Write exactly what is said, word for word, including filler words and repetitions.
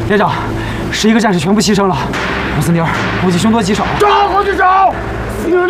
连长，十一个战士全部牺牲了，穆斯尼尔估计凶多吉少。 找，快去找！死人